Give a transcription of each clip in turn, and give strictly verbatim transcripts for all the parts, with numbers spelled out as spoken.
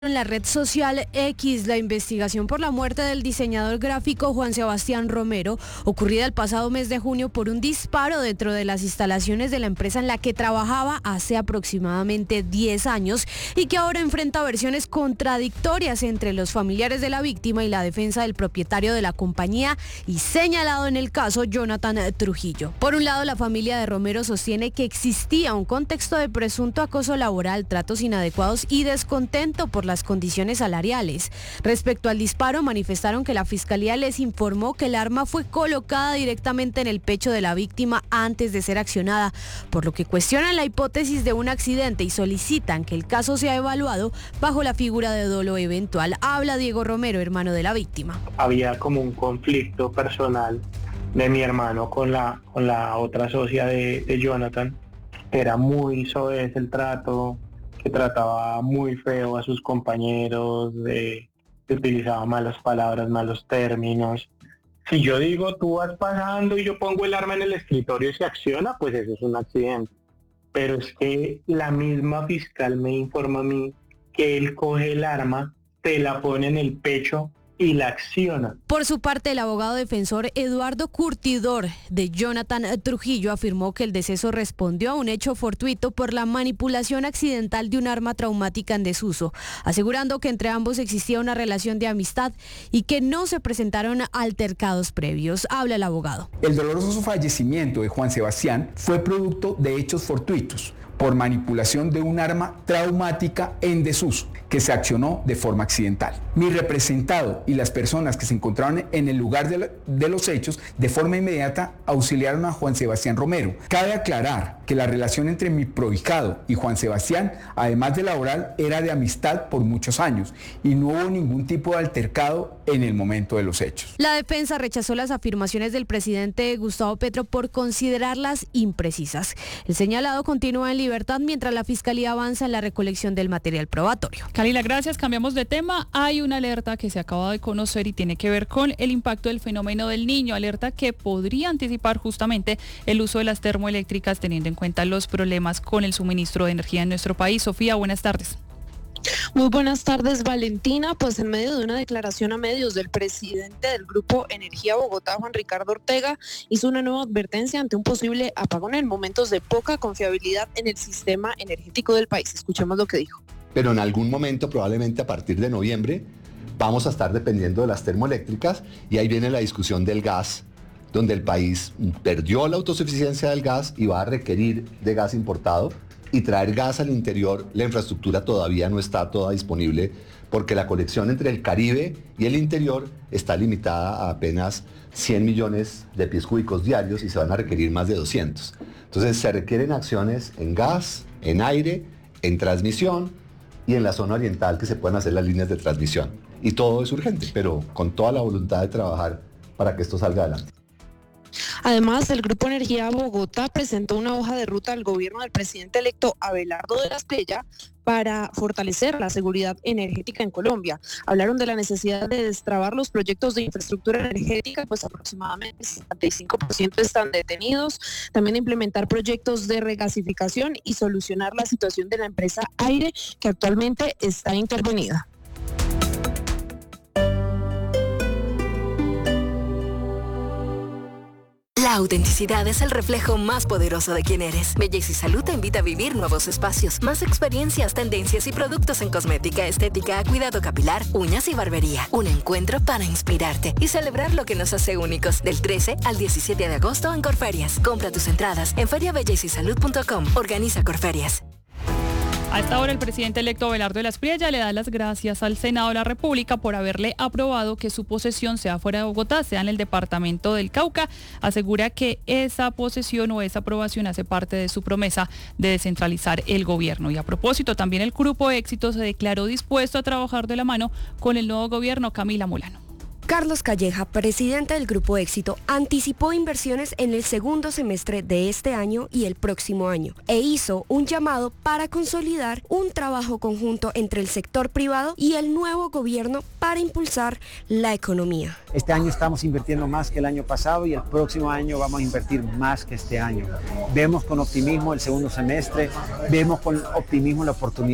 En la red social X, la investigación por la muerte del diseñador gráfico Juan Sebastián Romero, ocurrida el pasado mes de junio por un disparo dentro de las instalaciones de la empresa en la que trabajaba hace aproximadamente diez años y que ahora enfrenta versiones contradictorias entre los familiares de la víctima y la defensa del propietario de la compañía y señalado en el caso Jonathan Trujillo. Por un lado, la familia de Romero sostiene que existía un contexto de presunto acoso laboral, tratos inadecuados y descontento por la las condiciones salariales. Respecto al disparo, manifestaron que la fiscalía les informó que el arma fue colocada directamente en el pecho de la víctima antes de ser accionada, por lo que cuestionan la hipótesis de un accidente y solicitan que el caso sea evaluado bajo la figura de dolo eventual. Habla Diego Romero, hermano de la víctima. Había como un conflicto personal de mi hermano con la, con la otra socia de, de Jonathan. Era muy soez el trato, que trataba muy feo a sus compañeros, de, que utilizaba malas palabras, malos términos. Si yo digo, tú vas pasando y yo pongo el arma en el escritorio y se acciona, pues eso es un accidente. Pero es que la misma fiscal me informa a mí que él coge el arma, te la pone en el pecho y la acciona. Por su parte, el abogado defensor Eduardo Curtidor de Jonathan Trujillo afirmó que el deceso respondió a un hecho fortuito por la manipulación accidental de un arma traumática en desuso, asegurando que entre ambos existía una relación de amistad y que no se presentaron altercados previos. Habla el abogado. El doloroso fallecimiento de Juan Sebastián fue producto de hechos fortuitos por manipulación de un arma traumática en desuso que se accionó de forma accidental. Mi representado y las personas que se encontraban en el lugar de, la, de los hechos de forma inmediata auxiliaron a Juan Sebastián Romero. Cabe aclarar que la relación entre mi prohijado y Juan Sebastián, además de laboral, era de amistad por muchos años y no hubo ningún tipo de altercado en el momento de los hechos. La defensa rechazó las afirmaciones del presidente Gustavo Petro por considerarlas imprecisas. El señalado continúa en libertad mientras la fiscalía avanza en la recolección del material probatorio. Calila, gracias. Cambiamos de tema. Hay una alerta que se acaba de conocer y tiene que ver con el impacto del fenómeno del Niño. Alerta que podría anticipar justamente el uso de las termoeléctricas teniendo en cuenta los problemas con el suministro de energía en nuestro país. Sofía, buenas tardes. Muy buenas tardes, Valentina. Pues en medio de una declaración a medios del presidente del Grupo Energía Bogotá, Juan Ricardo Ortega, hizo una nueva advertencia ante un posible apagón en momentos de poca confiabilidad en el sistema energético del país. Escuchemos lo que dijo. Pero en algún momento, probablemente a partir de noviembre, vamos a estar dependiendo de las termoeléctricas y ahí viene la discusión del gas, donde el país perdió la autosuficiencia del gas y va a requerir de gas importado. Y traer gas al interior, la infraestructura todavía no está toda disponible porque la conexión entre el Caribe y el interior está limitada a apenas cien millones de pies cúbicos diarios y se van a requerir más de doscientos. Entonces se requieren acciones en gas, en aire, en transmisión y en la zona oriental que se puedan hacer las líneas de transmisión. Y todo es urgente, pero con toda la voluntad de trabajar para que esto salga adelante. Además, el Grupo Energía Bogotá presentó una hoja de ruta al gobierno del presidente electo Abelardo de la Espriella para fortalecer la seguridad energética en Colombia. Hablaron de la necesidad de destrabar los proyectos de infraestructura energética, pues aproximadamente el setenta y cinco por ciento están detenidos. También implementar proyectos de regasificación y solucionar la situación de la empresa Aire, que actualmente está intervenida. La autenticidad es el reflejo más poderoso de quién eres. Belleza y Salud te invita a vivir nuevos espacios, más experiencias, tendencias y productos en cosmética, estética, cuidado capilar, uñas y barbería. Un encuentro para inspirarte y celebrar lo que nos hace únicos. Del trece al diecisiete de agosto en Corferias. Compra tus entradas en feria belleza y salud punto com. Organiza Corferias. A esta hora, el presidente electo Abelardo de la Espriella le da las gracias al Senado de la República por haberle aprobado que su posesión sea fuera de Bogotá, sea en el departamento del Cauca. Asegura que esa posesión o esa aprobación hace parte de su promesa de descentralizar el gobierno. Y a propósito, también el Grupo Éxito se declaró dispuesto a trabajar de la mano con el nuevo gobierno. Camila Molano. Carlos Calleja, presidente del Grupo Éxito, anticipó inversiones en el segundo semestre de este año y el próximo año e hizo un llamado para consolidar un trabajo conjunto entre el sector privado y el nuevo gobierno para impulsar la economía. Este año estamos invirtiendo más que el año pasado y el próximo año vamos a invertir más que este año. Vemos con optimismo el segundo semestre, vemos con optimismo la oportunidad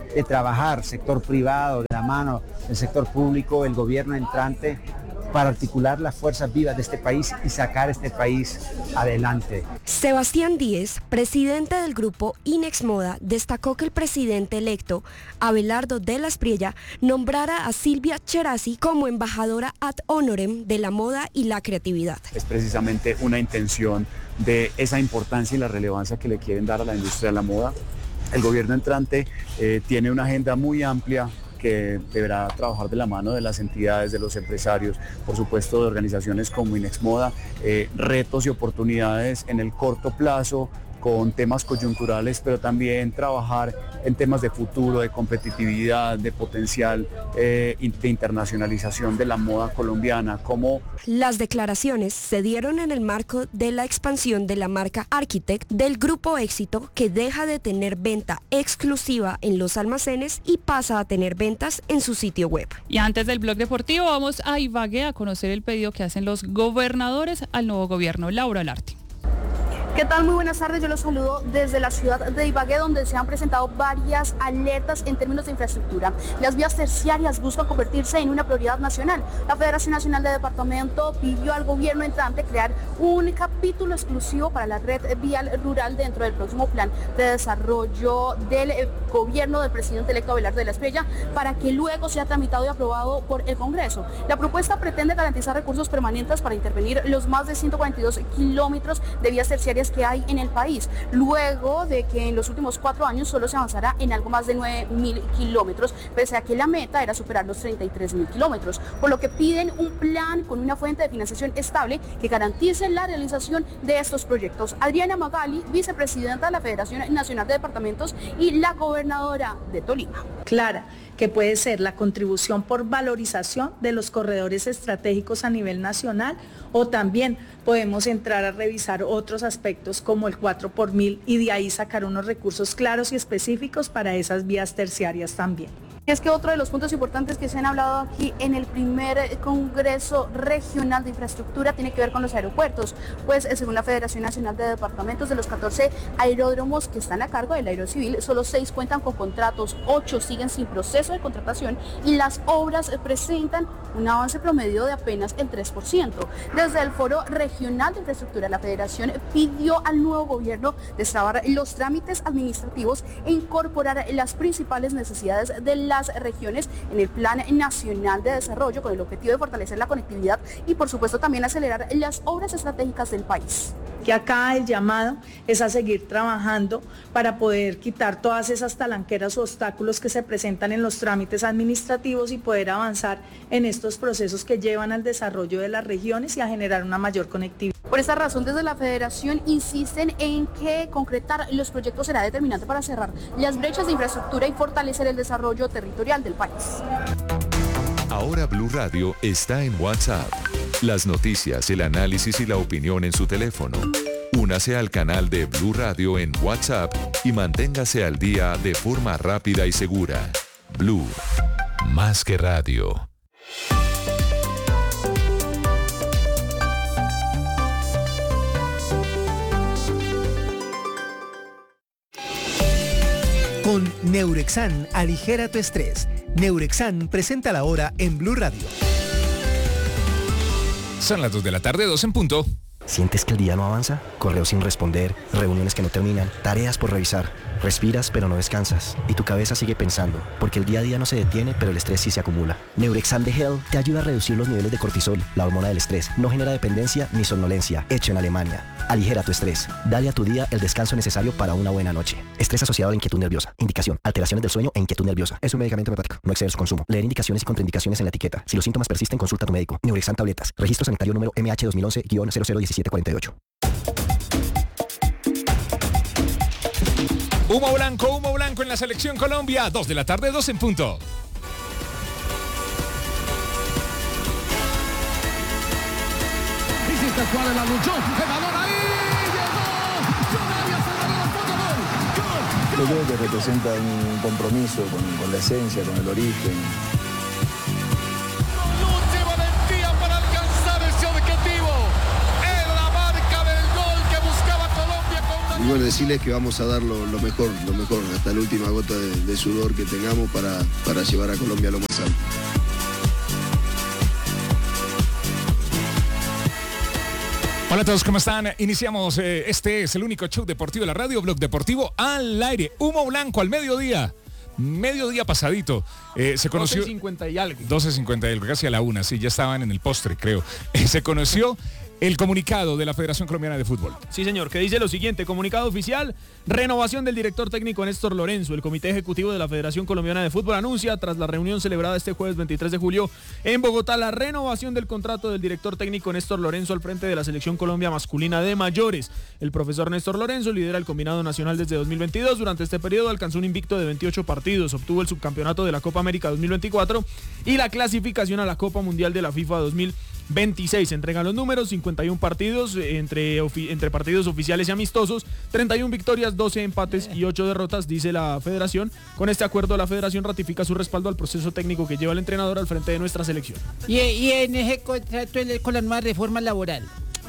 de trabajar sector privado, de la mano del sector público, el gobierno entrante, para articular las fuerzas vivas de este país y sacar este país adelante. Sebastián Díez, presidente del grupo Inexmoda, destacó que el presidente electo, Abelardo de la Espriella, nombrara a Silvia Cherasi como embajadora ad honorem de la moda y la creatividad. Es precisamente una intención de esa importancia y la relevancia que le quieren dar a la industria de la moda. El gobierno entrante eh, tiene una agenda muy amplia que deberá trabajar de la mano de las entidades, de los empresarios, por supuesto de organizaciones como Inexmoda, eh, retos y oportunidades en el corto plazo con temas coyunturales, pero también trabajar en temas de futuro, de competitividad, de potencial, eh, de internacionalización de la moda colombiana. Como Las declaraciones se dieron en el marco de la expansión de la marca Architect del Grupo Éxito, que deja de tener venta exclusiva en los almacenes y pasa a tener ventas en su sitio web. Y antes del blog deportivo vamos a Ibagué a conocer el pedido que hacen los gobernadores al nuevo gobierno. Laura Olarte. ¿Qué tal? Muy buenas tardes, yo los saludo desde la ciudad de Ibagué, donde se han presentado varias alertas en términos de infraestructura. Las vías terciarias buscan convertirse en una prioridad nacional. La Federación Nacional de Departamento pidió al gobierno entrante crear un capítulo exclusivo para la red vial rural dentro del próximo plan de desarrollo del gobierno del presidente electo Abelardo de la Espriella, para que luego sea tramitado y aprobado por el Congreso. La propuesta pretende garantizar recursos permanentes para intervenir los más de ciento cuarenta y dos kilómetros de vías terciarias que hay en el país, luego de que en los últimos cuatro años solo se avanzará en algo más de nueve mil kilómetros, pese a que la meta era superar los treinta y tres mil kilómetros, por lo que piden un plan con una fuente de financiación estable que garantice la realización de estos proyectos. Adriana Magali, vicepresidenta de la Federación Nacional de Departamentos y la gobernadora de Tolima. Clara, que puede ser la contribución por valorización de los corredores estratégicos a nivel nacional, o también podemos entrar a revisar otros aspectos como el cuatro por mil y de ahí sacar unos recursos claros y específicos para esas vías terciarias también. Es que otro de los puntos importantes que se han hablado aquí en el primer Congreso Regional de Infraestructura tiene que ver con los aeropuertos, pues según la Federación Nacional de Departamentos, de los catorce aeródromos que están a cargo del Aerocivil, solo seis cuentan con contratos, ocho siguen sin proceso de contratación y las obras presentan un avance promedio de apenas el tres por ciento. Desde el Foro Regional de Infraestructura, la Federación pidió al nuevo gobierno destrabar los trámites administrativos e incorporar las principales necesidades de la las regiones en el Plan Nacional de Desarrollo, con el objetivo de fortalecer la conectividad y por supuesto también acelerar las obras estratégicas del país. Que acá el llamado es a seguir trabajando para poder quitar todas esas talanqueras o obstáculos que se presentan en los trámites administrativos y poder avanzar en estos procesos que llevan al desarrollo de las regiones y a generar una mayor conectividad. Por esta razón, desde la Federación insisten en que concretar los proyectos será determinante para cerrar las brechas de infraestructura y fortalecer el desarrollo territorial del país. Ahora Blue Radio está en WhatsApp. Las noticias, el análisis y la opinión en su teléfono. Únase al canal de Blue Radio en WhatsApp y manténgase al día de forma rápida y segura. Blue, más que radio. Con Neurexan, aligera tu estrés. Neurexan presenta la hora en Blue Radio. Son las dos de la tarde, dos en punto. ¿Sientes que el día no avanza? Correos sin responder, reuniones que no terminan, tareas por revisar. Respiras pero no descansas y tu cabeza sigue pensando, porque el día a día no se detiene, pero el estrés sí se acumula. Neurexan de Hell te ayuda a reducir los niveles de cortisol, la hormona del estrés. No genera dependencia ni somnolencia. Hecho en Alemania. Aligera tu estrés. Dale a tu día el descanso necesario para una buena noche. Estrés asociado a la inquietud nerviosa. Indicación: alteraciones del sueño e inquietud nerviosa. Es un medicamento homeopático. No exceder su consumo. Leer indicaciones y contraindicaciones en la etiqueta. Si los síntomas persisten, consulta a tu médico. Neurexan tabletas. Registro sanitario número M H dos mil once guion cero cero diecisiete cuarenta y ocho. Humo blanco, humo blanco en la selección Colombia. dos de la tarde, dos en punto. Hiciste cuál la luchó. El balón ahí. Yo creo que representa un compromiso con, con la esencia, con el origen. Luce valentía para alcanzar ese objetivo. Es la marca del gol que buscaba Colombia con una y bueno, decirles que vamos a dar lo, lo mejor, lo mejor, hasta la última gota de, de sudor que tengamos para, para llevar a Colombia a lo más alto. Hola a todos, ¿cómo están? Iniciamos, eh, este es el único show deportivo de la radio, Blog Deportivo al aire. Humo blanco al mediodía, mediodía pasadito. Eh, se conoció... doce cincuenta y algo. doce cincuenta y algo, casi a la una, sí, ya estaban en el postre, creo. Eh, se conoció el comunicado de la Federación Colombiana de Fútbol. Sí, señor, que dice lo siguiente: comunicado oficial, renovación del director técnico Néstor Lorenzo. El Comité Ejecutivo de la Federación Colombiana de Fútbol anuncia, tras la reunión celebrada este jueves veintitrés de julio en Bogotá, la renovación del contrato del director técnico Néstor Lorenzo al frente de la Selección Colombia masculina de mayores. El profesor Néstor Lorenzo lidera el combinado nacional desde dos mil veintidós. Durante este periodo alcanzó un invicto de veintiocho partidos, obtuvo el subcampeonato de la Copa América dos mil veinticuatro y la clasificación a la Copa Mundial de la FIFA dos mil veintiséis. Se entregan los números: cincuenta y uno partidos entre, entre partidos oficiales y amistosos, treinta y una victorias, doce empates y ocho derrotas, dice la federación. Con este acuerdo, la federación ratifica su respaldo al proceso técnico que lleva el entrenador al frente de nuestra selección. Y, y en ese contrato con la nueva reforma laboral,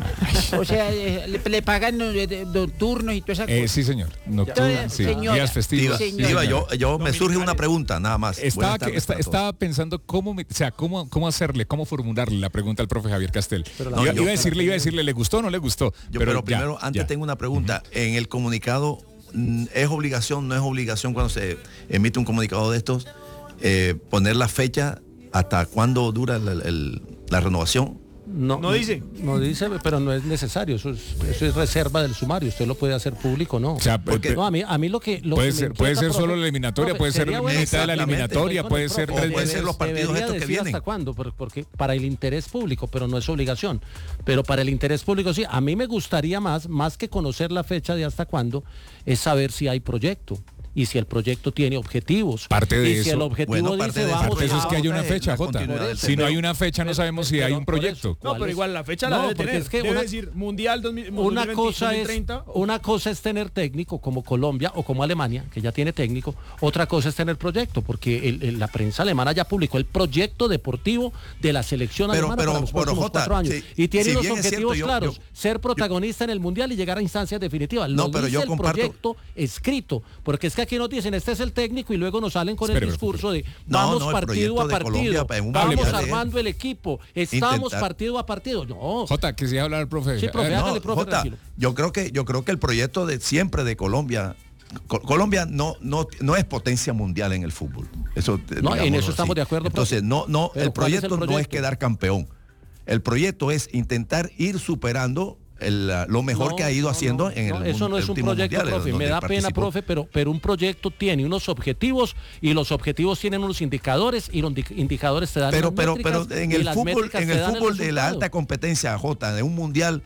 o sea, le, le pagan nocturnos y toda esa cosa. Eh, sí, señor. Nocturnos, sí. Días festivos. Diva, yo, yo me surge una pregunta, nada más. Estaba, que, está, estaba pensando cómo, me, o sea, cómo, cómo hacerle, cómo formularle la pregunta al profe Javier Castel. No, iba, yo, iba a decirle, iba a decirle, ¿le gustó o no le gustó? Yo, pero, pero primero, ya, antes ya. tengo una pregunta. Uh-huh. En el comunicado, ¿es obligación, no es obligación cuando se emite un comunicado de estos, eh, poner la fecha hasta cuándo dura el, el, la renovación? No, no dice. No dice, pero no es necesario. Eso es, eso es reserva del sumario. Usted lo puede hacer público, ¿no? O sea, porque, no, a mí, a mí lo que... Lo puede que ser, puede ser profe, solo la eliminatoria, profe, puede ser la bueno, mitad de la eliminatoria, puede profe, ser... Tres puede ser los partidos estos que vienen. ¿Hasta cuándo? Porque para el interés público, pero no es obligación. Pero para el interés público sí. A mí me gustaría más, más que conocer la fecha de hasta cuándo, es saber si hay proyecto. Y si el proyecto tiene objetivos. Parte de y eso. si el objetivo bueno, dice, de vamos parte de eso es que hay una fecha, Jota. Si no hay una fecha, no sabemos si hay un proyecto. No, pero igual la fecha la debe tener. Es que debe una, decir Mundial dos mil, una dos mil veinte, cosa dos mil treinta. Es, una cosa es tener técnico como Colombia o como Alemania, que ya tiene técnico. Otra cosa es tener proyecto, porque el, el, la prensa alemana ya publicó el proyecto deportivo de la selección pero, alemana pero, para los pero, próximos Jota, cuatro años. Si, y tiene si unos objetivos cierto, claros. Yo, yo, ser protagonista yo, en el Mundial y llegar a instancias definitivas. Lo no, pero dice yo el comparto, proyecto escrito. Porque es que aquí nos dicen, este es el técnico y luego nos salen con Espere, el discurso de vamos no, no, partido a partido, vamos armando el equipo, estamos Intentar. partido a partido. No. Jota, que si hablar el profe. Sí, profe, no, hágale, profe, Jota, yo creo que yo creo que el proyecto de siempre de Colombia Colombia no, no, no es potencia mundial en el fútbol. Eso, no, en eso estamos así. de acuerdo. Entonces, no, no, el proyecto, el proyecto no es quedar campeón. El proyecto es intentar ir superando El, lo mejor no, que ha ido no, haciendo no, en el mundo. Eso no es un proyecto, mundial, profe. Me da pena, profe, pero, pero un proyecto tiene unos objetivos y los objetivos tienen unos indicadores y los indicadores te dan pero, unas pero, métricas pero en el fútbol, en el fútbol el de la alta competencia, Jota, de un mundial,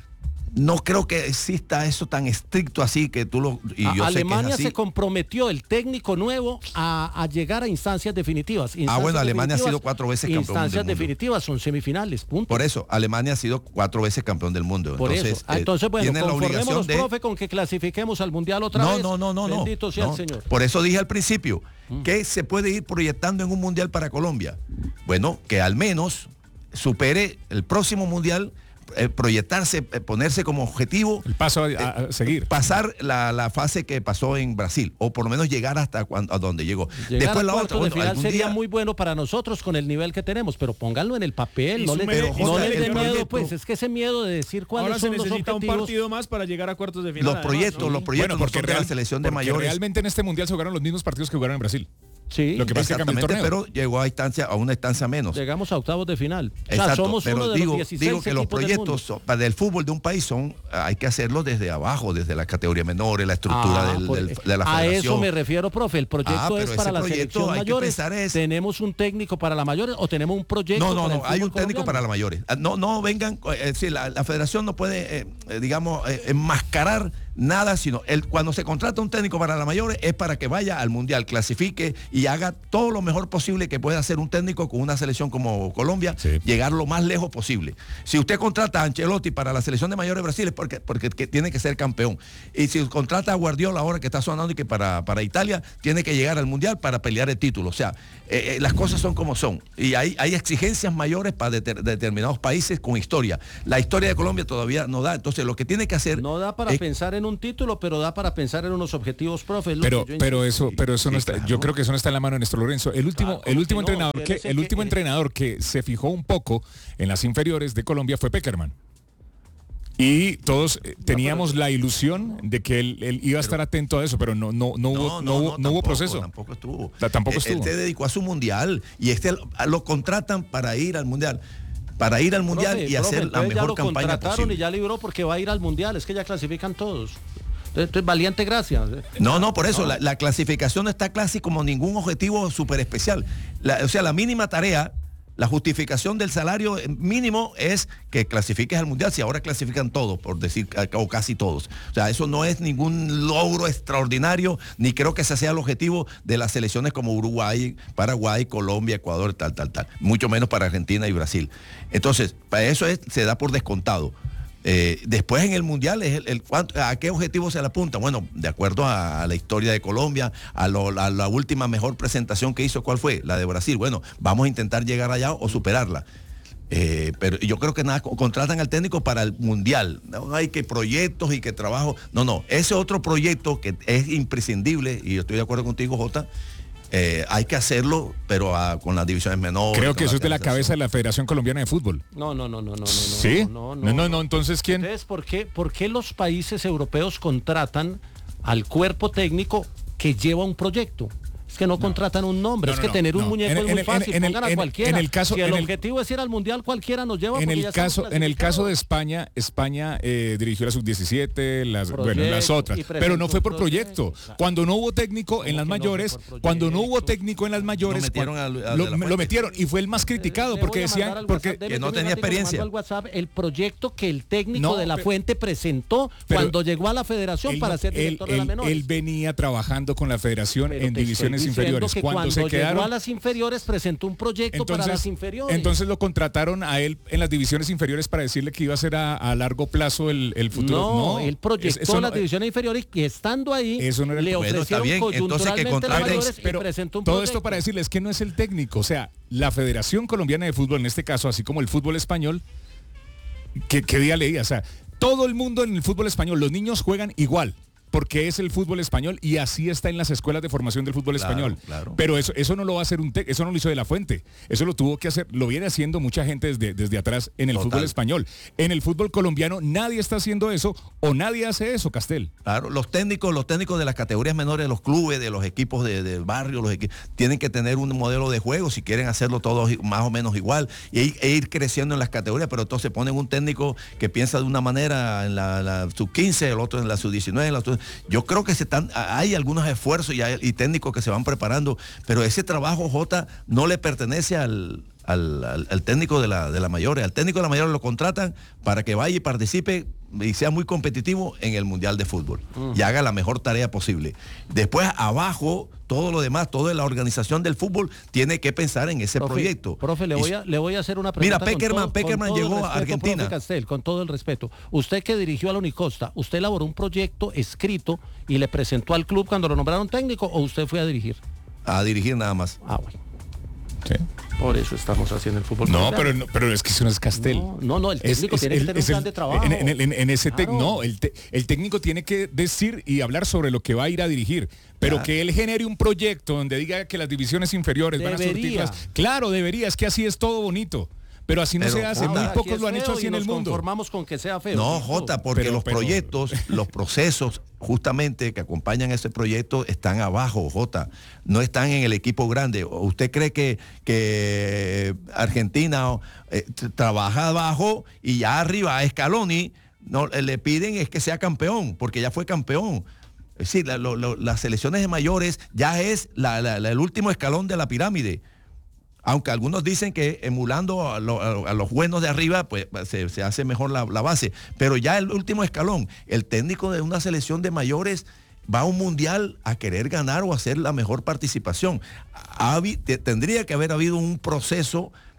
no creo que exista eso tan estricto así que tú lo... Y yo Alemania sé que es así. se comprometió, el técnico nuevo, a, a llegar a instancias definitivas. Instancias ah, bueno, Alemania ha sido cuatro veces campeón del mundo. Instancias definitivas son semifinales, punto. Por eso, Alemania ha sido cuatro veces campeón del mundo. Por entonces, eso. Ah, entonces, bueno, conformémonos, de... profe, con que clasifiquemos al Mundial otra no, vez. No, no, no, no. Bendito sea no. el Señor. Por eso dije al principio, mm. que se puede ir proyectando en un Mundial para Colombia. Bueno, que al menos supere el próximo Mundial, Eh, proyectarse, eh, ponerse como objetivo el paso a, a, a seguir, eh, pasar la, la fase que pasó en Brasil, o por lo menos llegar hasta cuando, a donde llegó. Llegar Después la otra, bueno, de final sería día... muy bueno para nosotros con el nivel que tenemos, pero pónganlo en el papel, no, le, pero, no Jota, les dé miedo, proyecto, pues es que ese miedo de decir cuáles ahora son se los necesita objetivos. un partido más para llegar a cuartos de final. Los proyectos, además, ¿no? los proyectos bueno, porque no son real, de la selección de mayores. Realmente en este mundial se jugaron los mismos partidos que jugaron en Brasil. Sí, lo que pasa exactamente, es que pero llegó a instancia, a una instancia menos. Llegamos a octavos de final. Exacto, o sea, somos pero uno de digo, los dieciséis digo que los proyectos del, son, del fútbol de un país son, hay que hacerlo desde abajo, desde la categoría menores, la estructura ah, del, por, del, de la a federación. A eso me refiero, profe. El proyecto ah, es para la selección mayores. Es... ¿Tenemos un técnico para la mayores o tenemos un proyecto? No, no, para no. Hay un técnico colombiano? para la mayores. No, no vengan, es decir, la, la federación no puede, eh, digamos, eh, enmascarar nada, sino el, cuando se contrata un técnico para la mayores es para que vaya al mundial, clasifique y haga todo lo mejor posible que pueda hacer un técnico con una selección como Colombia, sí. llegar lo más lejos posible. Si usted contrata a Ancelotti para la selección de mayores de Brasil es porque, porque que tiene que ser campeón. Y si contrata a Guardiola ahora que está sonando y que para, para Italia tiene que llegar al mundial para pelear el título. O sea, eh, eh, las cosas son como son. Y hay, hay exigencias mayores para deter, determinados países con historia. La historia de Colombia todavía no da. Entonces lo que tiene que hacer... No da para es, pensar en en un título, pero da para pensar en unos objetivos, profe. Pero, pero eso, pero eso no está, claro. Yo creo que eso no está en la mano de Néstor Lorenzo. El último, ah, el último que entrenador no, que, el último que, entrenador que se fijó un poco en las inferiores de Colombia fue Pekerman. Y todos eh, teníamos no, la ilusión de que él, él iba a estar pero, atento a eso, pero no, no, no, hubo, no, no, no, hubo, no tampoco, hubo proceso. Tampoco estuvo. La, tampoco estuvo. Él se dedicó a su mundial y este lo, lo contratan para ir al mundial. Para ir al mundial profe, y profe, hacer la mejor ya lo campaña contrataron posible. Y ya libró porque va a ir al mundial, es que ya clasifican todos. Entonces, valiente, gracias. No, no, por eso, no. La, la clasificación está casi como ningún objetivo súper especial. La, o sea, la mínima tarea, la justificación del salario mínimo es que clasifiques al mundial, si ahora clasifican todos, por decir, o casi todos. O sea, eso no es ningún logro extraordinario, ni creo que ese sea el objetivo de las selecciones como Uruguay, Paraguay, Colombia, Ecuador, tal, tal, tal. Mucho menos para Argentina y Brasil. Entonces, para eso es, se da por descontado. Eh, después en el mundial es el, el ¿a qué objetivo se le apunta? Bueno, de acuerdo a, a la historia de Colombia, a, lo, a la última mejor presentación que hizo, ¿cuál fue? La de Brasil. Bueno, vamos a intentar llegar allá o superarla. Eh, pero yo creo que nada, contratan al técnico para el mundial. No hay que proyectos y que trabajo. No, no, ese otro proyecto que es imprescindible, y yo estoy de acuerdo contigo, Jota. Eh, hay que hacerlo, pero a, con las divisiones menores. Creo que eso es de la cabeza de la Federación Colombiana de Fútbol. No, no, no, no, no. ¿Sí? No, no, no, no, no, entonces ¿quién? Entonces, ¿por qué, ¿por qué los países europeos contratan al cuerpo técnico que lleva un proyecto? Es que no, no contratan un nombre, no, no, es que no, tener un no. muñeco en, es muy en, fácil, en, pongan en, a cualquiera. En el caso, si el, el objetivo es ir al mundial, cualquiera nos lleva. En el caso, en el caso de España, España eh, dirigió la sub diecisiete, las, bueno, las otras, pero no fue por proyecto. proyecto. Cuando no hubo técnico en las mayores, no cuando no hubo técnico en las mayores, metieron a, a lo, lo metieron y fue el más criticado porque decían porque que no tenía experiencia. Al WhatsApp el proyecto que el técnico de la Fuente presentó cuando llegó a la Federación para ser director de la menores. Él venía trabajando con la Federación en divisiones inferiores. Cuando se quedaron llegó a las inferiores presentó un proyecto entonces, para las inferiores. Entonces lo contrataron a él en las divisiones inferiores para decirle que iba a ser a, a largo plazo el, el futuro. No, no él proyectó es, las no, divisiones inferiores y estando ahí eso no era le bueno, ofrecieron bien, coyunturalmente entonces que las mayores pero, y presentó un todo proyecto. Esto para decirles que no es el técnico, o sea, la Federación Colombiana de Fútbol en este caso, así como el fútbol español, ¿qué, qué día leía? O sea, todo el mundo en el fútbol español, los niños juegan igual. Porque es el fútbol español y así está en las escuelas de formación del fútbol claro, español. Claro. Pero eso, eso no lo va a hacer un te eso no lo hizo de la Fuente. Eso lo tuvo que hacer, lo viene haciendo mucha gente desde, desde atrás en el Total. fútbol español. En el fútbol colombiano nadie está haciendo eso o nadie hace eso, Castel. Claro, los técnicos, los técnicos de las categorías menores de los clubes, de los equipos de, de barrio, los equipos, tienen que tener un modelo de juego si quieren hacerlo todos más o menos igual y, e ir creciendo en las categorías, pero entonces ponen un técnico que piensa de una manera en la, la sub quince, el otro en la sub diecinueve, en la sub... Yo creo que se están, hay algunos esfuerzos y, hay, y técnicos que se van preparando, pero ese trabajo, Jota, no le pertenece al, al, al, al técnico de la, de la mayores. Al técnico de la mayores lo contratan para que vaya y participe y sea muy competitivo en el Mundial de Fútbol uh-huh. y haga la mejor tarea posible. Después, abajo, todo lo demás, toda la organización del fútbol tiene que pensar en ese profe, proyecto. Profe, le voy, a, le voy a hacer una pregunta. Mira, Pekerman, todo, Pekerman llegó respeto, a Argentina. Profe Castel, con todo el respeto. Usted que dirigió a la Unicosta, ¿usted elaboró un proyecto escrito y le presentó al club cuando lo nombraron técnico o usted fue a dirigir? A dirigir nada más. Ah, bueno. Sí. Por eso estamos haciendo el fútbol. No, pero, no pero es que eso no es Castel. No, no, no el técnico es, tiene es, que tener es, un plan de trabajo. En, en, en, en ese claro. no, el, te, el técnico tiene que decir y hablar sobre lo que va a ir a dirigir. Pero claro. que él genere un proyecto donde diga que las divisiones inferiores debería. van a surtirlas. Claro, debería, es que así es todo bonito. Pero así no pero, se hace, muy pocos lo han hecho así en el mundo. Conformamos con que sea feo. No, Jota, porque pero, los pero... proyectos, los procesos justamente que acompañan ese proyecto están abajo, Jota. No están en el equipo grande. ¿Usted cree que, que Argentina eh, trabaja abajo y ya arriba a Scaloni no, le piden es que sea campeón, porque ya fue campeón? Es decir, la, lo, lo, las selecciones de mayores ya es la, la, la, el último escalón de la pirámide. Aunque algunos dicen que emulando a, lo, a los buenos de arriba, pues se, se hace mejor la, la base. Pero ya el último escalón, el técnico de una selección de mayores va a un mundial a querer ganar o hacer la mejor participación. Ha, tendría que haber habido un proceso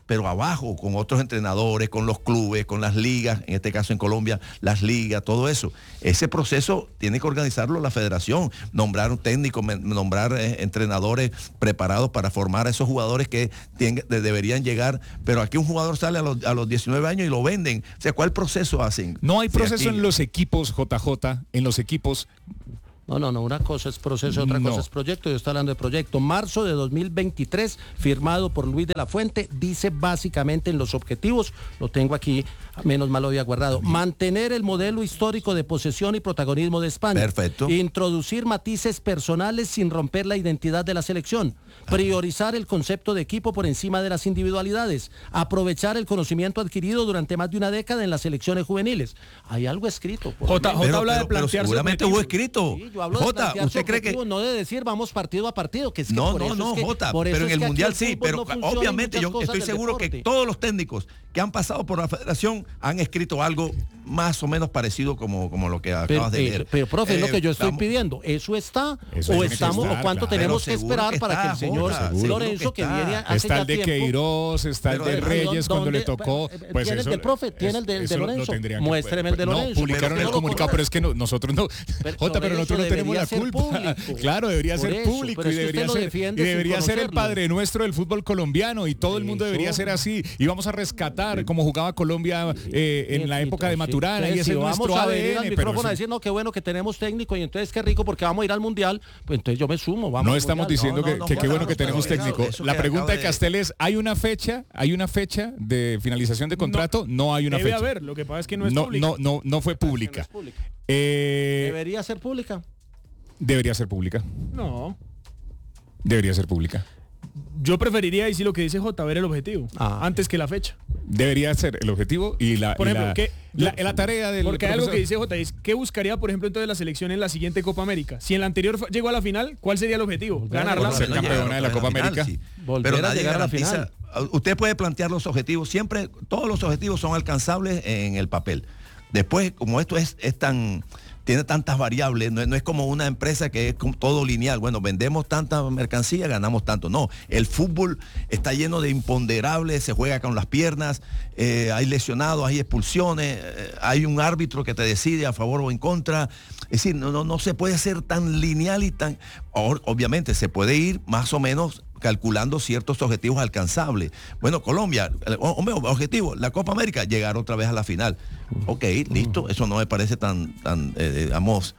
pero abajo, con otros entrenadores, con los clubes, con las ligas, en este caso en Colombia, las ligas, todo eso. Ese proceso tiene que organizarlo la federación, nombrar un técnico, nombrar eh, entrenadores preparados para formar a esos jugadores que tienen, de, deberían llegar, pero aquí un jugador sale a los, a los diecinueve años y lo venden. O sea, ¿cuál proceso hacen? No hay Si proceso aquí- en los equipos, J J, en los equipos. No, no, no, una cosa es proceso, otra No. cosa es proyecto. Yo estoy hablando de proyecto. Marzo de dos mil veintitrés, firmado por Luis de la Fuente, dice básicamente en los objetivos, lo tengo aquí, menos mal lo había guardado, mantener el modelo histórico de posesión y protagonismo de España. Perfecto. Introducir matices personales sin romper la identidad de la selección. Priorizar el concepto de equipo por encima de las individualidades. Aprovechar el conocimiento adquirido durante más de una década en las selecciones juveniles. Hay algo escrito. por J, lo J menos. habla de pero, pero plantearse seguramente objetivos. hubo escrito. Sí, yo hablo de Jota, plantearse ¿usted cree que...? objetivos, no de decir vamos partido a partido, que es que No, por no, eso no, es que- Jota, por eso pero en es el que aquí Mundial sí, fútbol pero no funciona en obviamente muchas yo cosas estoy del seguro que deporte. todos los técnicos que han pasado por la federación han escrito algo más o menos parecido como, como lo que Pero, acabas de eh, leer. pero, profe, es lo Eh, que yo estoy vamos- pidiendo. ¿Eso está? Eso ¿O tiene que estamos? estar, ¿O cuánto claro. tenemos Pero que seguro esperar que para está, que el señor Jota, seguro Lorenzo, que que está. viene hace Está ya el de tiempo? Queiroz, está el Pero de ¿dónde- Reyes cuando dónde- le tocó. eh, Pues tiene el eso- del profe, tiene es- el de- de eso lo- lo Lorenzo. tendrían que- Muéstreme el de pues, Lorenzo, No, publicaron pero el no lo comunicado, pero es que no- nosotros no. Pero Jota, pero Lorenzo nosotros no tenemos la debería ser culpa. público. Claro, debería Por ser eso, público pero y es que usted debería lo ser, defiende y sin debería ser el conocerlo. padre nuestro del fútbol colombiano y todo el mundo debería Eso. ser así. Y vamos a rescatar como jugaba Colombia eh, en la época de Sí. Maturana y Entonces, es si el vamos nuestro a venir al A D N. Pero micrófono eso- a decir, no, qué bueno que tenemos técnico y entonces qué rico porque vamos a ir al Mundial, pues entonces yo me sumo. Vamos No al estamos Mundial. diciendo No, que no, no, que qué Jota, bueno no, que tenemos pero técnico. eso La que pregunta acaba de de- Castel es, ¿hay una fecha? ¿Hay una fecha de finalización de contrato? No, hay una Debe fecha. haber, lo que pasa es que no es no, pública. no, no, no fue pública. Eh, Debería ser pública. debería ser pública. No. Debería ser pública. Yo preferiría, y sí lo que dice J, ver el objetivo, Ah. antes que la fecha. Debería ser el objetivo y la, Por y ejemplo, la, ¿qué- la, la tarea del Porque hay algo que profesor. dice J, es ¿qué buscaría, por ejemplo, entonces la selección en la siguiente Copa América? Si en la anterior fue- llegó a la final, ¿cuál sería el objetivo? Volver a Ganarla. llegar Ser campeona de la Copa América. Volver Pero a nadie llegar a la garantiza. Usted puede plantear los objetivos, siempre todos los objetivos son alcanzables en el papel. Después, como esto es, es tan, tiene tantas variables, no, es- no es como una empresa que es como todo lineal. Bueno, vendemos tanta mercancía, ganamos tanto. No, el fútbol está lleno de imponderables, se juega con las piernas, eh, hay lesionados, hay expulsiones, eh, hay un árbitro que te decide a favor o en contra. Es decir, no, no, no se puede ser tan lineal y tan... o- Obviamente se puede ir más o menos calculando ciertos objetivos alcanzables. Bueno, Colombia, el- hombre, objetivo, la Copa América, llegar otra vez a la final. Ok, listo, eso no me parece tan, tan eh, digamos,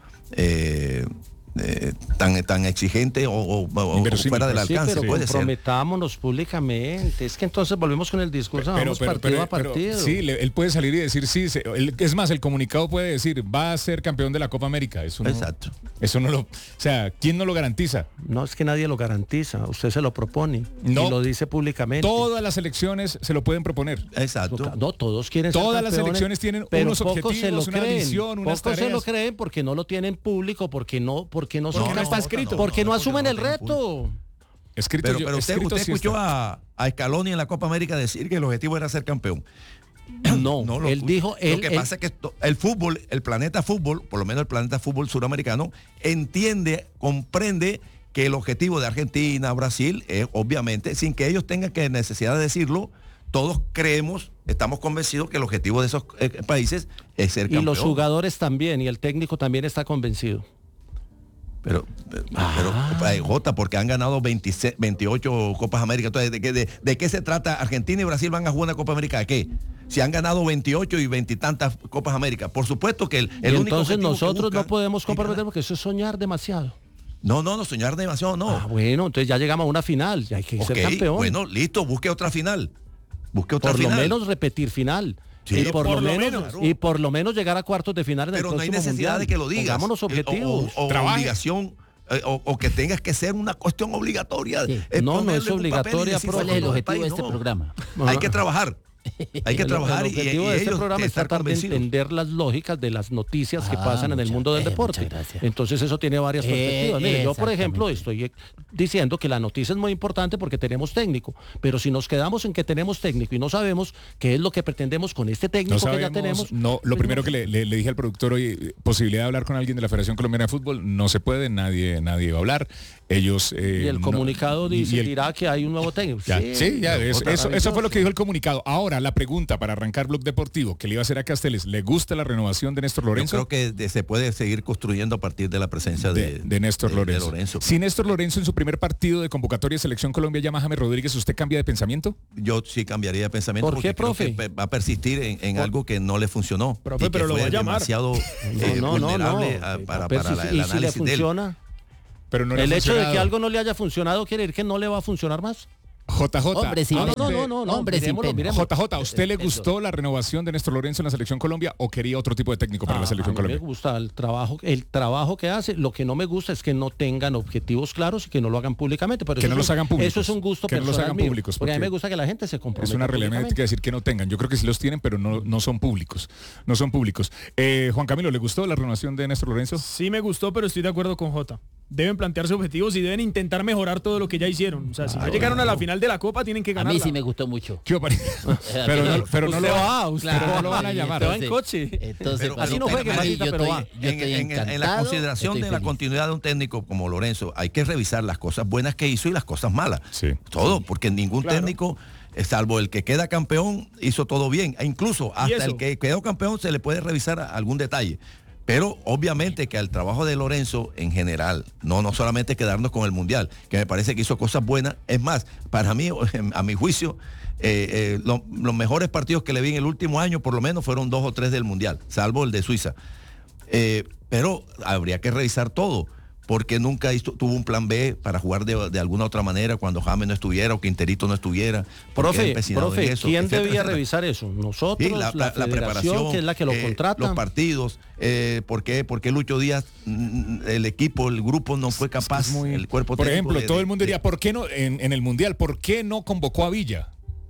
eh, eh, tan, tan exigente o, o- o Inverosímil, Sí, fuera del alcance, pero puede ser. comprometámonos públicamente. Es que entonces volvemos con el discurso, vamos partido a pero- partido. sí, le- él puede salir y decir sí. se- él- es más, el comunicado puede decir va a ser campeón de la Copa América. Eso no, Exacto. Eso no lo, o sea, ¿quién no lo garantiza? No es que nadie lo garantiza, usted se lo propone No. y lo dice públicamente. Todas las elecciones se lo pueden proponer. Exacto. No, todos quieren ser Todas las campeones, elecciones tienen pero unos pocos se lo objetivos, una creen, visión, unas pocos se lo tareas. creen porque no lo tienen público, porque no, porque no, Porque son no está capaces- escrito. porque no, No, no, asumen porque el no tienen reto. Escrito, Pero, yo- pero usted, escrito usted sí escuchó está. a, a Scaloni en la Copa América decir que el objetivo era ser campeón. No, No lo él escucho. dijo, Lo él, que él- pasa es que esto- el fútbol, el planeta fútbol, por lo menos el planeta fútbol suramericano, entiende, comprende que el objetivo de Argentina, Brasil, es obviamente, sin que ellos tengan que necesidad de decirlo, todos creemos, estamos convencidos que el objetivo de esos eh, países es ser y campeón. los jugadores también, y el técnico también está convencido. Pero, pero, pero, eh, Jota, porque han ganado veintiséis, veintiocho Copas América. Entonces, ¿de qué, de, de qué se trata? ¿Argentina y Brasil van a jugar una Copa América? ¿De qué? Si han ganado veintiocho y veintitantas Copas América. Por supuesto que el, el Y único entonces objetivo que nosotros no buscan podemos es comprometer ganar. porque eso es soñar demasiado. No, no, no, soñar demasiado, no. Ah, bueno, entonces ya llegamos a una final, ya hay que Ok, ser campeón. bueno, listo, busque otra final. Busque otra por final. lo menos repetir final. Sí, y, por por lo lo menos, menos. y por lo menos llegar a cuartos de final en Pero el no hay próximo necesidad mundial. de que lo digas. Pongámonos Eh, objetivos. O, o Trabaje. obligación. eh, O, o que tengas que ser una cuestión obligatoria. Sí. eh, No, no ponerle es en un papel y obligatoria, decir, ¿cuál es el "No, objetivo país, de este no". programa? Hay que trabajar. Hay que El- trabajar el y, y objetivo de este ellos programa es estar tratar de convencidos. entender las lógicas de las noticias que Ah, pasan en el muchas- mundo del eh, deporte. muchas gracias. Entonces eso tiene varias Eh, perspectivas. Mire, yo por exactamente. ejemplo estoy eh, diciendo que la noticia es muy importante porque tenemos técnico, pero si nos quedamos en que tenemos técnico y no sabemos qué es lo que pretendemos con este técnico No que ya sabemos, tenemos. no, lo pues primero no. que le, le- le dije al productor hoy, eh, posibilidad de hablar con alguien de la Federación Colombiana de Fútbol, no se puede, nadie, nadie va a hablar. Ellos eh, Y el no- comunicado y- dice, y el- dirá que hay un nuevo técnico. Ya, sí, ya, eso, otra eso, vez eso yo. fue lo que dijo el comunicado. Ahora, la pregunta para arrancar Blog Deportivo, que le iba a hacer a Casteles, ¿le gusta la renovación de Néstor Lorenzo? Yo creo que de- se puede seguir construyendo a partir de la presencia de, de Néstor de- de Lorenzo. Lorenzo. Si Néstor Lorenzo en su primer partido de convocatoria de Selección Colombia llama a James Rodríguez, ¿usted cambia de pensamiento? Yo sí cambiaría de pensamiento ¿Por qué, porque creo profe? que pe- va a persistir en, en algo que no le funcionó. Profe, y que pero lo fue va a llamar. demasiado eh, No, no, no, vulnerable no. a- para, A ver para si- la- y el si le análisis de él. funciona. Pero no le ha el hecho de funcionado. que algo no le haya funcionado quiere decir que no le va a funcionar más. J J. Hombre sin ¿a pena. usted- No, no, no, no, hombre sin miremoslo, pena. miremoslo. J J, ¿a usted le gustó la renovación de Néstor Lorenzo en la Selección Colombia o quería otro tipo de técnico para Ah, la a Selección mí Colombia? me gusta el trabajo, el trabajo que hace. Lo que no me gusta es que no tengan objetivos claros y que no lo hagan públicamente. Pero Que eso no es los un- hagan públicos. Eso es un gusto Que no los personal hagan mío, públicos, Porque a mí porque me gusta que la gente se comprometa. Es una públicamente. que decir que no tengan. Yo creo que sí los tienen, pero no, no son públicos. No son públicos. Eh, Juan Camilo, ¿le gustó la renovación de Néstor Lorenzo? Sí me gustó, pero estoy de acuerdo con Jota. Deben plantearse objetivos y deben intentar mejorar todo lo que ya hicieron. O sea, si Ah, ya llegaron a la bueno. final de la Copa, tienen que A ganarla. mí sí me gustó mucho. ¿Qué opina? Pero no, pero no Usted lo va, va, usted pero va. no lo van a llamar. Usted va en coche. Entonces, Pero- así pero- no juegue, pero- Marita, yo pero estoy- va. yo en, estoy en- en la encantado, consideración estoy de la feliz. continuidad de un técnico como Lorenzo, hay que revisar las cosas buenas que hizo y las cosas malas. Todo, porque ningún Claro. técnico, eh, salvo el que queda campeón, hizo todo bien. E incluso hasta eso? el que quedó campeón se le puede revisar algún detalle. Pero obviamente que al trabajo de Lorenzo en general, no, no solamente quedarnos con el Mundial, que me parece que hizo cosas buenas. Es más, para mí, a mi juicio, eh, eh, lo- los mejores partidos que le vi en el último año, por lo menos, fueron dos o tres del Mundial, salvo el de Suiza. Eh, pero habría que revisar todo, porque nunca hizo- tuvo un plan B para jugar de, de alguna otra manera cuando James no estuviera o Quinterito no estuviera. porque era Profe, empecinado en profe, eso, ¿quién etcétera, debía etcétera. revisar eso? Nosotros, Sí, la, federación, que es la que lo eh, contrata. los partidos, eh, ¿por qué? Porque Lucho Díaz, mm, el equipo, el grupo no fue capaz, el cuerpo Por técnico ejemplo, de- todo de- el mundo diría, ¿por qué no, en, en el Mundial, por qué no convocó a Villa?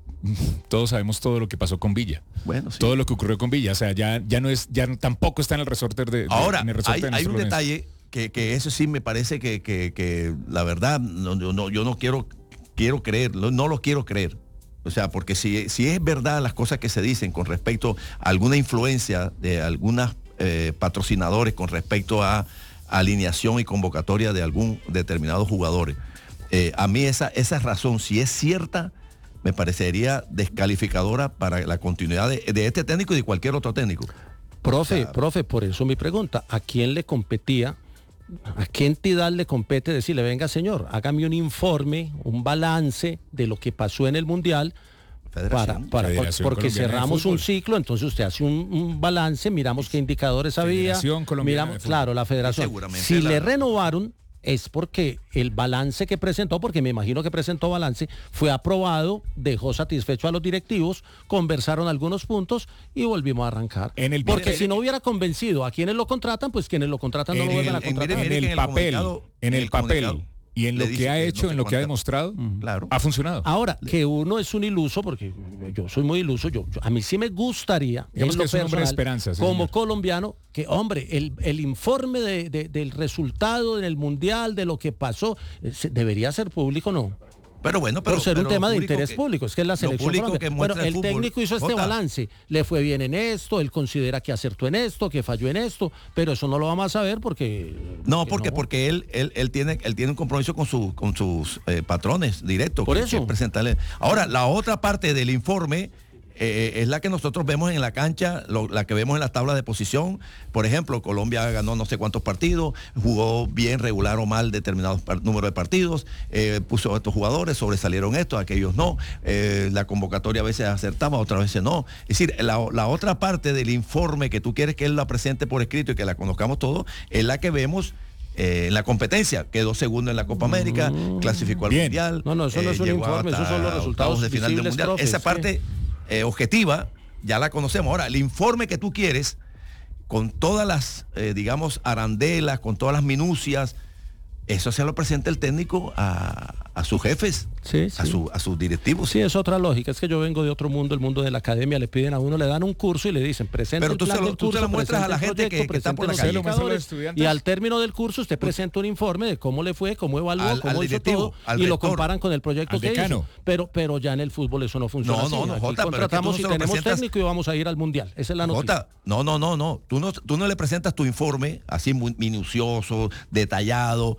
Todos sabemos todo lo que pasó con Villa. Bueno, sí. Todo lo que ocurrió con Villa. O sea, ya, ya no es, ya no- tampoco está en el resorte de, de- Ahora, en el resorte hay, de hay Néstor un Lorenzo. detalle que, que eso sí me parece que, que- que la verdad, no, yo no, yo no quiero, quiero creer, no, no lo quiero creer. O sea, porque si, si es verdad las cosas que se dicen con respecto a alguna influencia de algunos patrocinadores con respecto a alineación y convocatoria de algún determinado jugadores, eh, a mí esa, esa razón, si es cierta, me parecería descalificadora para la continuidad de, de este técnico y de cualquier otro técnico. Profe, profe, por eso mi pregunta, ¿a quién le competía? ¿A qué entidad le compete decirle, venga señor, hágame un informe, un balance de lo que pasó en el Mundial? Para, para- Federación porque Colombiana de cerramos un Fútbol. ciclo, entonces usted hace un, un balance, miramos qué indicadores había, Federación Colombiana miramos, de Fútbol. claro, la federación. Seguramente Si la- le renovaron es porque el balance que presentó, porque me imagino que presentó balance, fue aprobado, dejó satisfecho a los directivos, conversaron algunos puntos y volvimos a arrancar. En el- porque mire, si no hubiera convencido a quienes lo contratan, pues quienes lo contratan no En lo vuelven a el- en- contratar. en el papel, en el papel y en le lo dice que ha que no hecho, se en lo que ha contrata. demostrado, Claro. ha funcionado. Ahora, que uno es un iluso, porque yo soy muy iluso, yo, yo- a mí sí me gustaría, Digamos en que lo es un hombre de personal, esperanza, sí, como señor. colombiano, que hombre, el, el informe de- de- del resultado en el Mundial, de lo que pasó, eh, se- debería ser público, ¿no? Pero bueno, pero, Por ser pero un tema lo de público interés que- público, es que es la lo selección público Colombia. que Bueno, muestra el fútbol, técnico hizo este Jota. balance, le fue bien en esto, él considera que acertó en esto, que falló en esto, pero eso no lo vamos a saber porque... No, porque porque él, él, él tiene él tiene un compromiso con su, con sus eh, patrones directos. Por que- eso. que presentarle. Ahora, la otra parte del informe eh, es la que nosotros vemos en la cancha, lo- la que vemos en la tabla de posición. Por ejemplo, Colombia ganó no sé cuántos partidos, jugó bien, regular o mal determinados par- número de partidos, eh, puso a estos jugadores, sobresalieron estos, aquellos no. Eh, la convocatoria a veces acertaba, otras veces no. Es decir, la, la otra parte del informe que tú quieres que él la presente por escrito y que la conozcamos todos, es la que vemos eh, en la competencia. Quedó segundo en la Copa América, clasificó al Bien. Mundial. No, no, eso no es un llegó informe, esos hasta son los resultados octavos de final del visibles, Mundial. profe, Esa sí. parte eh, objetiva ya la conocemos. Ahora, el informe que tú quieres, con todas las, eh, digamos, arandelas, con todas las minucias, eso se lo presenta el técnico a, a sus jefes, sí, sí. A, su, a sus directivos. Sí, es otra lógica, es que yo vengo de otro mundo, el mundo de la academia, le piden a uno, le dan un curso y le dicen, presente Pero tú el plan se lo, del tú curso, se lo muestras a la gente proyecto, que, que está por la presente calle. los indicadores, y al término del curso usted presenta un informe de cómo le fue, cómo evaluó, Al- cómo al hizo directivo, todo, al y lo rector, comparan con el proyecto al que decano. hizo. Pero, pero ya en el fútbol eso no funciona No, así. no, no, Aquí Jota, pero es que tú no contratamos se y lo tenemos presentas- técnico y vamos a ir al mundial. Esa es la noticia. Jota, no, no, no, no. Tú no, tú no le presentas tu informe así muy minucioso, detallado,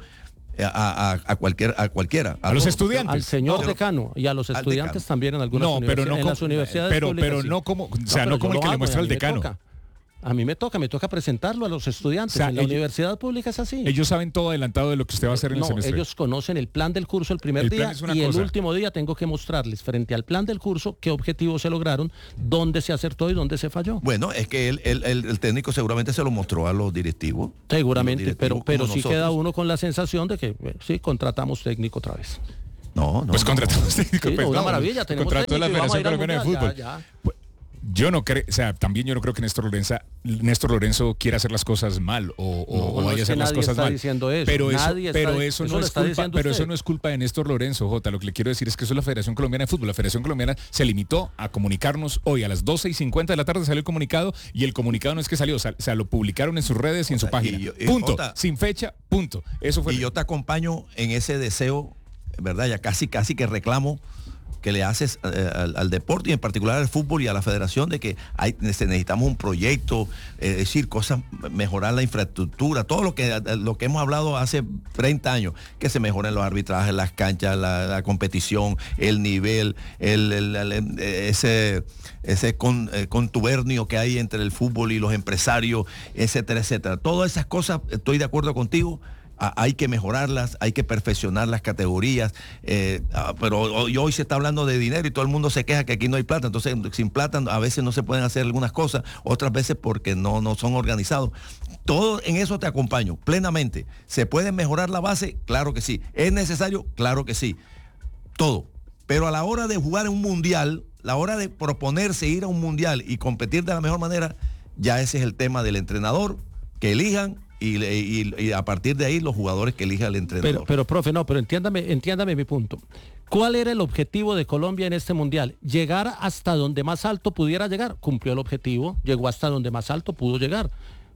a, a, a, cualquier, a cualquiera. A los todos. estudiantes. Al señor No, decano y a los al estudiantes decano. también en algunas No, pero universidades. no en como- las universidades pero- públicas, pero sí. no como- o sea, pero no yo como el lo que le hago, muestra y a el mí me decano. toca. A mí me toca, me toca presentarlo a los estudiantes. O sea, en la ellos- universidad pública es así. Ellos saben todo adelantado de lo que usted va a hacer en No, el semestre. ellos conocen el plan del curso el primer El plan día es una y cosa. el último día tengo que mostrarles frente al plan del curso qué objetivos se lograron, dónde se acertó y dónde se falló. Bueno, es que el, el- el- el técnico seguramente se lo mostró a los directivos. Seguramente, Los directivos pero, pero como sí nosotros. queda uno con la sensación de que eh, sí, contratamos técnico otra vez. No, no. Pues no. contratamos técnico. Sí, pues, una no, maravilla, tenemos contrató la técnico y vamos a Federación ir al Colombiana de Fútbol. Mundial, ya, ya. Pues, yo no creo, o sea, también yo no creo que Néstor Lorenzo, Néstor Lorenzo quiera hacer las cosas mal o, o- No, o no, vaya es a hacer que las nadie cosas está mal. diciendo eso, Pero eso, nadie está- pero eso, eso no lo es está culpa, diciendo pero usted. eso no es culpa de Néstor Lorenzo, Jota. Lo que le quiero decir es que eso es la Federación Colombiana de Fútbol. La Federación Colombiana se limitó a comunicarnos hoy a las doce y cincuenta de la tarde salió el comunicado y el comunicado no es que salió, o sea, lo publicaron en sus redes y en su página. y yo- y punto. Jota, sin fecha, punto. Eso fue. Y yo te acompaño en ese deseo, ¿verdad? Ya casi, casi que reclamo que le haces eh, al, al deporte y en particular al fútbol y a la federación de que hay, necesitamos un proyecto, eh, es decir, cosas, mejorar la infraestructura, todo lo que, lo que hemos hablado hace treinta años, que se mejoren los arbitrajes, las canchas, la, la competición, el nivel, el, el- el- ese, ese con- eh, contubernio que hay entre el fútbol y los empresarios, etcétera, etcétera. Todas esas cosas, estoy de acuerdo contigo. Ah, hay que mejorarlas, hay que perfeccionar las categorías, eh, ah, pero hoy, hoy se está hablando de dinero y todo el mundo se queja que aquí no hay plata, entonces sin plata a veces no se pueden hacer algunas cosas, otras veces porque no, no son organizados. Todo en eso te acompaño plenamente. ¿Se puede mejorar la base? Claro que sí. ¿Es necesario? Claro que sí. Todo. Pero a la hora de jugar en un mundial, la hora de proponerse ir a un mundial y competir de la mejor manera, ya ese es el tema del entrenador, que elijan. Y, y- y a partir de ahí los jugadores que elija el entrenador. Pero, pero profe, no, pero entiéndame, entiéndame mi punto. ¿Cuál era el objetivo de Colombia en este mundial? Llegar hasta donde más alto pudiera llegar. Cumplió el objetivo, llegó hasta donde más alto pudo llegar.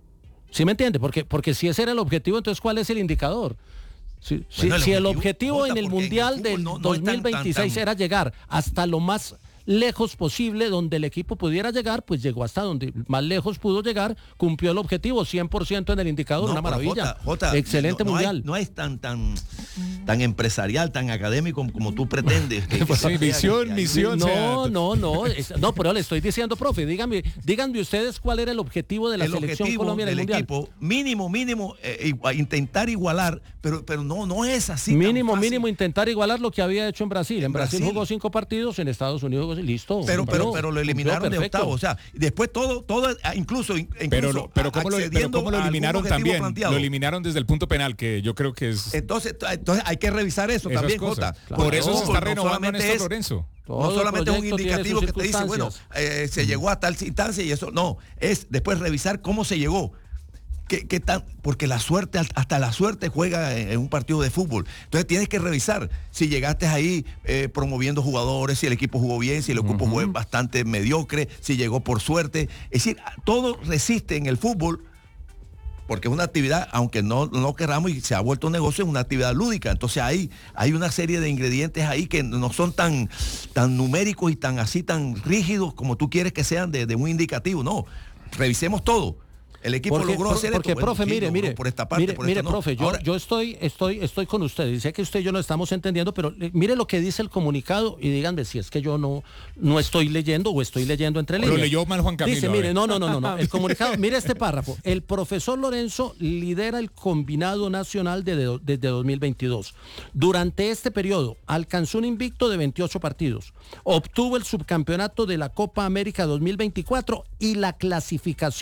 ¿Sí me entiende? Porque, porque si ese era el objetivo, entonces ¿cuál es el indicador? Si, si- Bueno, el si el objetivo, objetivo Jota, en el porque en el mundial fútbol del no- no es tan- dos mil veintiséis tan- tan- era llegar hasta lo más lejos posible donde el equipo pudiera llegar, pues llegó hasta donde más lejos pudo llegar, cumplió el objetivo, cien por ciento en el indicador, No, una pero maravilla. Jota, Jota, Excelente no, no mundial. hay- no es tan tan tan empresarial, tan académico como, como tú pretendes. que- que- Sí, visión, que- misión. No, o sea, no, no, es- no, pero le estoy diciendo, profe, díganme, díganme ustedes cuál era el objetivo de la el selección objetivo Colombia en el del mundial. equipo mínimo mínimo eh, igua- intentar igualar, pero pero no no es así tan Mínimo, fácil. mínimo intentar igualar lo que había hecho en Brasil. En, En Brasil, Brasil. jugó cinco partidos, en Estados Unidos jugó listo. pero pero cumplió, pero lo cumplió eliminaron de perfecto. octavo, o sea, después todo todo ah, incluso in- incluso Pero, lo- pero, ¿cómo lo, pero accediendo cómo lo a algún eliminaron objetivo también. planteado. Lo eliminaron desde el punto penal, que yo creo que es. Entonces, entonces hay que revisar eso Esas también, cosas. Jota. Claro. Por eso se está no renovando a solamente Néstor es- Lorenzo. No Todo solamente es un proyecto tiene indicativo sus que te dice, bueno, eh, se llegó a tal instancia y eso, no, es después revisar cómo se llegó. ¿Qué, qué tan? Porque la suerte, hasta la suerte juega en, en un partido de fútbol. Entonces tienes que revisar si llegaste ahí eh, promoviendo jugadores, si el equipo jugó bien, si el equipo jugó bastante mediocre, si llegó por suerte. Es decir, todo resiste en el fútbol porque es una actividad, aunque no, no querramos y se ha vuelto un negocio, es una actividad lúdica. Entonces hay, hay una serie de ingredientes ahí que no son tan, tan numéricos y tan así, tan rígidos como tú quieres que sean de, de un indicativo. No, revisemos todo. El equipo Porque, logró por- hacer porque, esto. Bueno, profe, sí, mire, logró mire, por esta parte, mire, por mire, esta no. profe, yo, Ahora, yo estoy, estoy, estoy con usted. Dice que usted y yo lo estamos entendiendo, pero eh, mire lo que dice el comunicado y díganme si es que yo no, no estoy leyendo o estoy leyendo entre Lo líneas. leyó mal Juan Camilo, Dice, a mire, ver. no, no, no, no, no. El comunicado, mire este párrafo. El profesor Lorenzo lidera el combinado nacional de- desde dos mil veintidós. Durante este periodo alcanzó un invicto de veintiocho partidos. Obtuvo el subcampeonato de la Copa América dos mil veinticuatro y la clasificación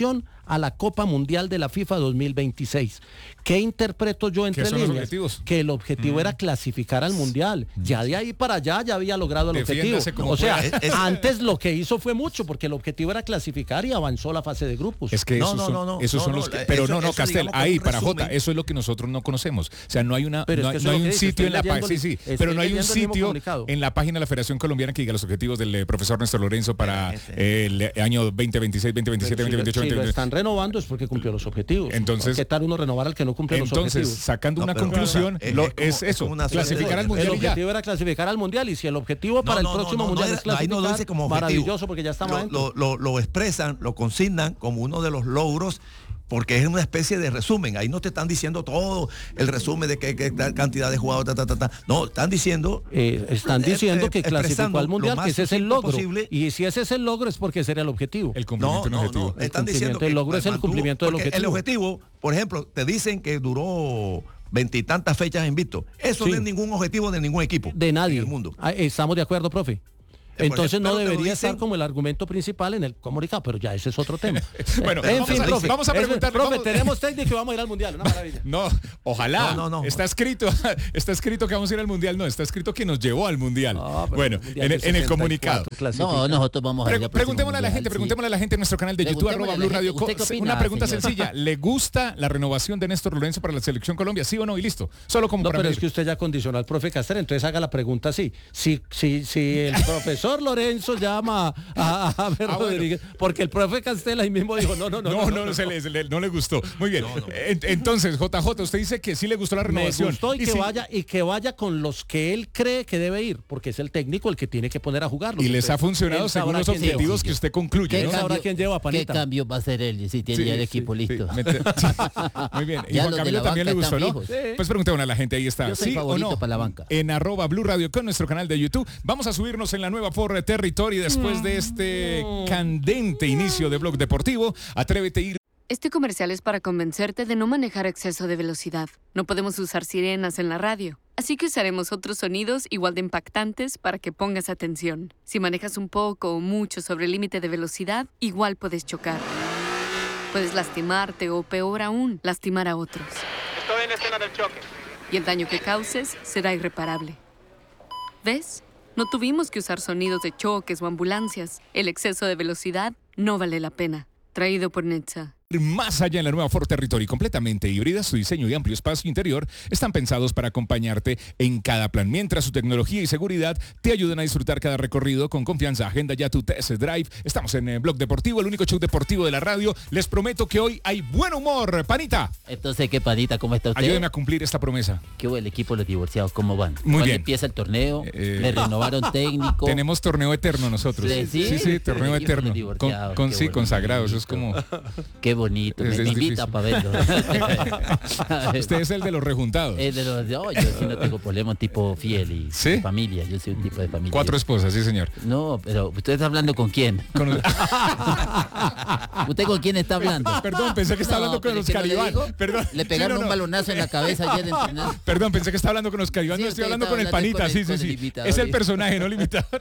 a la Copa Mundial de la FIFA dos mil veintiséis. ¿Qué interpreto yo entre ¿Qué son los líneas? objetivos? Que el objetivo Mm. era clasificar al Mundial. Ya de ahí para allá ya había logrado el Defiéndase objetivo. como O sea, pueda. Es- es- antes lo que hizo fue mucho, porque el objetivo era clasificar y avanzó la fase de grupos. Es que esos son, esos son los que, pero no, no, Castel, ahí para Jota, eso es lo que nosotros no conocemos. O sea, no hay una, Pero no, es que hay- eso no es hay lo un que dice, sitio en la estoy página, sí, leyendo- sí, estoy pero no hay un leyendo el mismo sitio comunicado. en la página de la Federación Colombiana que diga los objetivos del eh, profesor Néstor Lorenzo para eh, el año veinte veintiséis, veinte veintisiete, Pero veinte si, veintiocho, si lo veinte están renovando es porque cumplió los objetivos. Entonces- ¿qué tal uno renovar al que no cumple los Entonces, objetivos? sacando una conclusión, es- lo- es como- es es eso, como una suerte clasificar de- al Mundial El y ya. objetivo era clasificar al Mundial y si el objetivo para No, el no, próximo no, no, Mundial no es era- ahí clasificar, no lo dice como objetivo. maravilloso porque ya estamos lo, adentro. lo, lo, lo expresan, lo consignan como uno de los logros, porque es una especie de resumen. Ahí no te están diciendo todo el resumen de qué qué tal cantidad de jugadores, ta, ta, ta, ta. No, están diciendo... Eh, están eh, diciendo eh, que clasificó expresando al Mundial, lo que más ese es el sucinto logro. posible. Y si ese es el logro es porque ese era el objetivo. El No, cumplimiento del no, objetivo. no, están diciendo cumplimiento del logro es el mantuvo- cumplimiento del porque objetivo. el objetivo, por ejemplo, te dicen que duró veintitantas fechas invicto. Eso Sí. no es ningún objetivo de ningún equipo. De nadie. En el mundo. Ah, Estamos de acuerdo, profe. por Entonces ejemplo, no pero te lo debería dicen- estar como el argumento principal en el comunicado, pero ya ese es otro tema. Bueno, en vamos fin, a- profe, vamos a es- preguntarle, profe, vamos- tenemos técnico y vamos a ir al Mundial, una maravilla. No, ojalá. No, no, no. Está escrito, está escrito que vamos a ir al Mundial, no, está escrito que nos llevó al Mundial. Ah, pero bueno, el Mundial en, el- del en el sesenta y comunicado. cuatro clasifica. No, nosotros vamos a Pre- ir al próximo preguntémosle a la Mundial, gente, sí. preguntémosle a la gente en nuestro canal de YouTube, Preguntémosle arroba a la Blue gente, Radio. ¿usted qué opina, Una pregunta señor? sencilla. ¿Le gusta la renovación de Néstor Lorenzo para la Selección Colombia? ¿Sí o no? Y listo. Solo como No, para pero medir. es que usted ya condicionó al profe Castel, entonces haga la pregunta así. Si, si, si el profesor Lorenzo llama a, a Javier Ah, bueno. Rodríguez, porque el profe Castel ahí mismo dijo, no, no, no. No, no, no, se le, se le- no le gustó. Muy bien. En- Entonces, J J, usted dice que sí le gustó la Me renovación. gustó y, que si- vaya y que vaya con los que él cree que debe ir, porque es el técnico el que tiene que poner a jugarlos. y les ha Entonces, funcionado él según sabrá los quién lleva. objetivos que usted concluye, ¿Qué ¿no? Él sabrá cambio- quién lleva, ¿Qué panita. cambio va a hacer él si tiene Sí, ya el sí, equipo sí, listo? mete- sí. Muy bien. Y Ya Juan los de Camilo la también le banca gustó, están ¿no? fijos. Sí. Pues preguntémosle a la gente, ahí está. Yo soy ¿Sí o favorito no? para la banca. En arroba Blue Radio con nuestro canal de YouTube. Vamos a subirnos en la nueva For Territory después de este candente inicio de Blog Deportivo. Atrévete a ir. Este comercial es para convencerte de no manejar a exceso de velocidad. No podemos usar sirenas en la radio, así que usaremos otros sonidos igual de impactantes para que pongas atención. Si manejas un poco o mucho sobre el límite de velocidad, igual puedes chocar. Puedes lastimarte o, peor aún, lastimar a otros. Estoy en escena del choque. Y el daño que causes será irreparable. ¿Ves? No tuvimos que usar sonidos de choques o ambulancias. El exceso de velocidad no vale la pena. Traído por Netza. Más allá en la nueva Ford Territory, completamente híbrida, su diseño y amplio espacio interior están pensados para acompañarte en cada plan, mientras su tecnología y seguridad te ayudan a disfrutar cada recorrido con confianza. Agenda ya tu test drive. Estamos en eh, Blog Deportivo, el único show deportivo de la radio. Les prometo que hoy hay buen humor. Panita, Entonces, ¿qué panita? ¿Cómo está usted? ayúdeme a cumplir esta promesa. ¿Qué hubo el equipo de los divorciados? ¿Cómo van? Muy ¿Cuándo bien. empieza el torneo? Eh, ¿Le renovaron técnico? Tenemos torneo eterno nosotros. Sí, sí. sí, sí, torneo El equipo eterno. de Con, divorciados, con- qué sí, consagrado. Eso es como... Qué bonito. Es- Me, es me invita difícil. para verlo. Usted es el de los rejuntados. Es de los de, oh, yo sí no tengo problema, un tipo fiel y ¿Sí? de familia. Yo soy un tipo de familia. Cuatro esposas, sí, señor. No, pero ¿usted está hablando con quién? Con- ¿Usted con quién está hablando? Perdón, pensé que estaba No, hablando con pero es que Oscar no le Iván. digo, Perdón. Le Sí, pegaron no, no. un balonazo en la cabeza ayer entrenando. Perdón, pensé que estaba hablando con Oscar Iván. Sí, No, estoy usted hablando con el estaba hablando panita. con el- Sí, con sí, el sí. imitador. Es el personaje, no el imitador.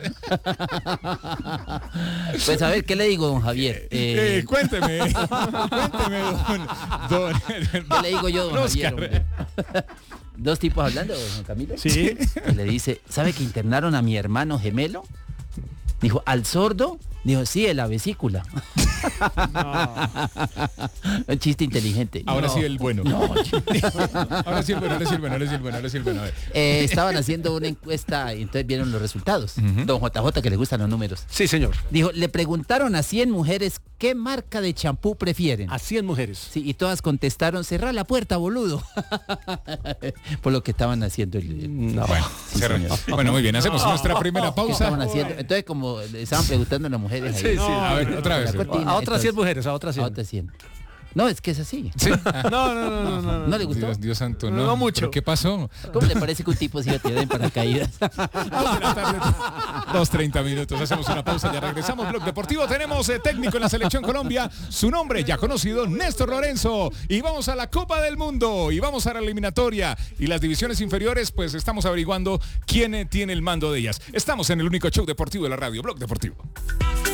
Pues a ver, ¿qué le digo, don Javier? Eh, Eh, cuénteme, cuénteme, don, don, ¿Qué le digo yo, don Oscar. Javier, hombre? Dos tipos hablando, don Camilo. Sí. Y le dice, ¿sabe que internaron a mi hermano gemelo? Dijo, ¿al sordo? Dijo, sí, en la vesícula. Un chiste inteligente. Ahora No. sí el bueno. No. Ahora sí el bueno, ahora sí el bueno, ahora sí el bueno, ahora sí el bueno. A ver. Eh, estaban haciendo una encuesta y entonces vieron los resultados. Don J J, que le gustan los números. Sí, señor. Dijo, le preguntaron a cien mujeres qué marca de champú prefieren. A cien mujeres. Sí, y todas contestaron, cerrar la puerta, boludo. Por lo que estaban haciendo. El... No. Bueno, Sí, cerra- señor. bueno, muy bien, hacemos nuestra primera ¿Qué pausa. estaban haciendo? Entonces, como le estaban preguntando a las mujeres ahí. Sí, sí. A ver, otra vez. La cortina, A otras cien entonces, mujeres, a otras a cien. otras cien. No, es que es así. Sí. No, no, no, no, no, no. ¿No le gustó? Dios, Dios santo, No, no. no mucho. ¿Pero qué pasó? ¿Cómo le parece que un tipo se iba a tirar en paracaídas? Dos treinta minutos, hacemos una pausa, ya regresamos. Blog Deportivo, tenemos eh, técnico en la Selección Colombia, su nombre ya conocido, Néstor Lorenzo. Y vamos a la Copa del Mundo, y vamos a la eliminatoria. Y las divisiones inferiores, pues estamos averiguando quién eh, tiene el mando de ellas. Estamos en el único show deportivo de la radio, Blog Deportivo.